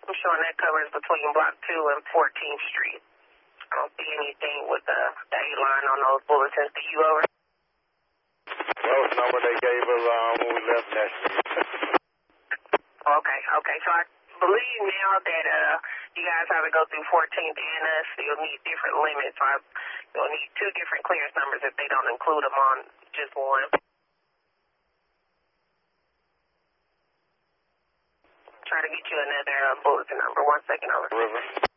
I'm showing that covers between Block 2 and 14th Street. I don't see anything with the date line on those bulletins. Do you over? That was the number they gave us when we left that street. Okay. So I believe now that you guys have to go through 14th and us. You'll need different limits. You'll need 2 different clearance numbers if they don't include them on just one. Try to get you another bulletin number. 1 second over. River.